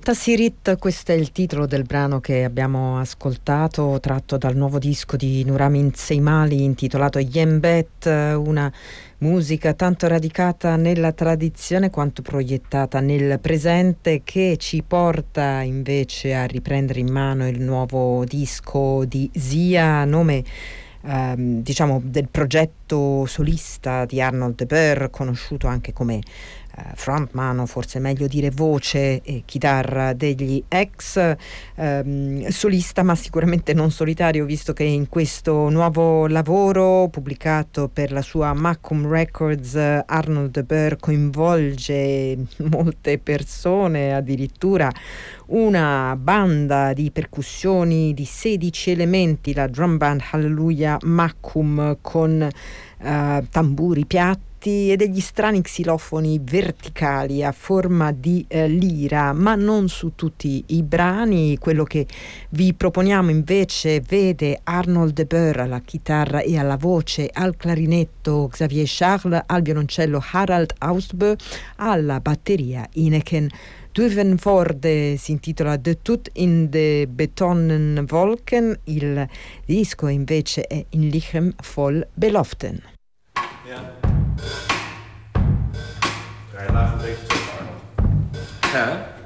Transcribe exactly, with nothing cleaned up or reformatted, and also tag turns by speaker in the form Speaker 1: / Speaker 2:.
Speaker 1: Tasirit, questo è il titolo del brano che abbiamo ascoltato, tratto dal nuovo disco di Nuramin Seimali intitolato Yembet, una musica tanto radicata nella tradizione quanto proiettata nel presente, che ci porta invece a riprendere in mano il nuovo disco di Sia, nome ehm, diciamo del progetto solista di Arnold de Boer, conosciuto anche come frontman, o forse meglio dire voce e chitarra degli ex, ehm, solista ma sicuramente non solitario, visto che in questo nuovo lavoro pubblicato per la sua Macum Records Arnold de Boer coinvolge molte persone, addirittura una banda di percussioni di sedici elementi, la drum band Hallelujah Macum, con eh, tamburi piatti e degli strani xilofoni verticali a forma di eh, lira, ma non su tutti i brani. Quello che vi proponiamo invece vede Arnold de Boer alla chitarra e alla voce, al clarinetto Xavier Charles, al violoncello Harald Ausbø, alla batteria Ineken Duvenvoorde. Si intitola De Tut in de Betonnen Wolken. Il disco invece è In Lichem voll Beloften.
Speaker 2: Ja. drei Lachen sechzig. Ja.